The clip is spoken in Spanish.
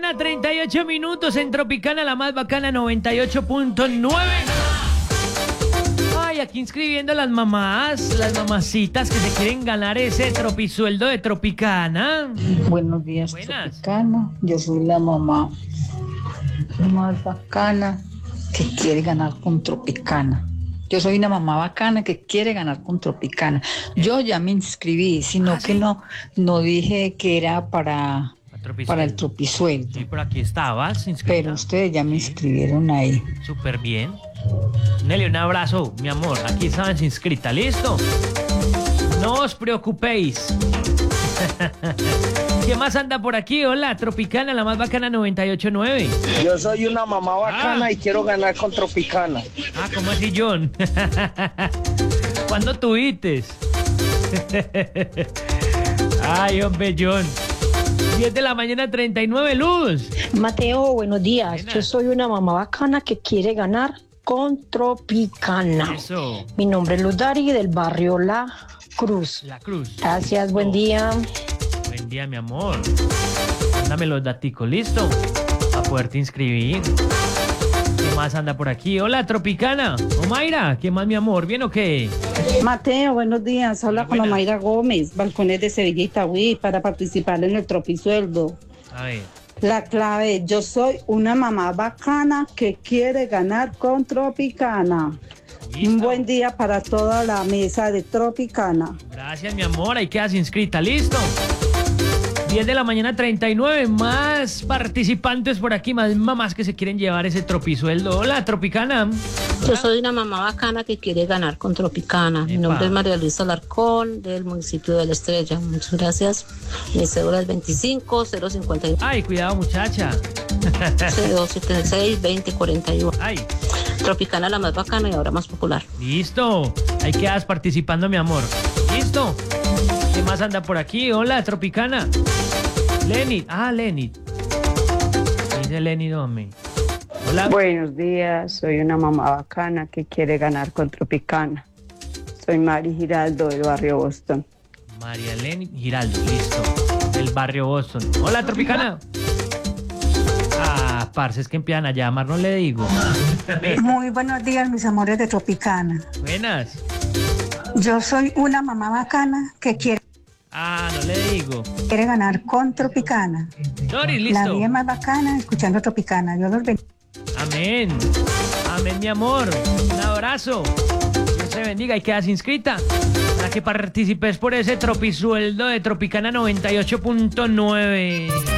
mañana, 38 minutos en Tropicana, la más bacana, 98.9. Ay, aquí inscribiendo las mamás, las mamacitas que se quieren ganar ese tropisueldo de Tropicana. Buenos días, Buenas. Tropicana. Yo soy la mamá más bacana que quiere ganar con Tropicana. Yo soy una mamá bacana que quiere ganar con Tropicana. Yo ya me inscribí, sino que ¿sí? no dije que era para el tropisueldo. Sí, por aquí estabas inscrita. Pero ustedes ya me inscribieron ahí. Súper bien. Nelly, un abrazo, mi amor. Aquí estabas inscrita, ¿listo? No os preocupéis. ¿Qué más anda por aquí? Hola, Tropicana, la más bacana, 98.9. Yo soy una mamá bacana y quiero ganar con Tropicana. Ah, ¿cómo así, John? ¿Cuándo tuviste? Ay, hombre, John. 10 de la mañana, 39, Luz. Mateo, buenos días. Buenas. Yo soy una mamá bacana que quiere ganar con Tropicana. Eso. Mi nombre es Luz Dari del barrio La Cruz. La Cruz. Gracias, buen día. Buen día, mi amor. Mándame los daticos, ¿listo? A poderte inscribir. ¿Qué más anda por aquí? Hola, Tropicana. Omaira, ¿qué más, mi amor? ¿Bien o qué? Mateo, buenos días. Habla con Buenas. Omaira Gómez, balcones de Sevilla y Itagüí, para participar en el tropisueldo. A ver. La clave, yo soy una mamá bacana que quiere ganar con Tropicana. ¿Listo? Un buen día para toda la mesa de Tropicana. Gracias, mi amor. Ahí quedas inscrita. ¿Listo? 10 de la mañana, 39. Más participantes por aquí, más mamás que se quieren llevar ese tropisueldo. Hola, Tropicana. Yo soy una mamá bacana que quiere ganar con Tropicana. Mi Epa. nombre es María Luisa Alarcón, del municipio de La Estrella. Muchas gracias. Mi cédula es 25 051 Ay, cuidado, muchacha. 0276 2041. Ay, Tropicana, la más bacana y ahora más popular. listo. Ahí quedas participando, mi amor. ¿Listo? ¿Qué más anda por aquí? Hola, Tropicana. Lenny. Ah, Lenny. Dice Lenny, hombre. Hola. Buenos días, soy una mamá bacana que quiere ganar con Tropicana. Soy Mari Giraldo del barrio Boston. María Lenny Giraldo, listo. Del barrio Boston. Hola, Tropicana. Ah, parce, es que empiezan a llamar, no le digo. Muy buenos días, mis amores de Tropicana. Buenas. Yo soy una mamá bacana que quiere Ah, no le digo. ganar con Tropicana. Doris, La listo. vida más bacana escuchando Tropicana. Dios los bendiga. Amén. Amén, mi amor. Un abrazo. Dios te bendiga y quedas inscrita para que participes por ese tropisueldo de Tropicana 98.9.